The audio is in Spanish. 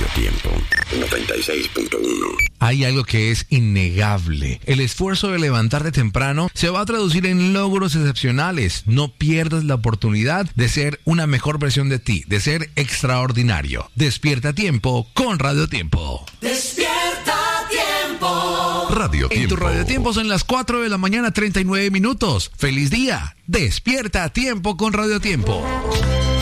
Tiempo 96.1. Hay algo que es innegable. El esfuerzo de levantarte temprano se va a traducir en logros excepcionales. No pierdas la oportunidad de ser una mejor versión de ti, de ser extraordinario. Despierta a tiempo con Radio Tiempo. Despierta Tiempo. Radio Tiempo. En tu Radio Tiempo son las 4 de la mañana, 39 minutos. ¡Feliz día! Despierta a tiempo con Radio Tiempo.